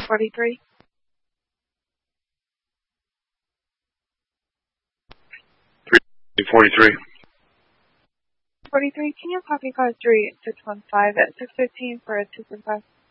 43. 43. 43, can you copy car 3615 at 615 for a 2.5?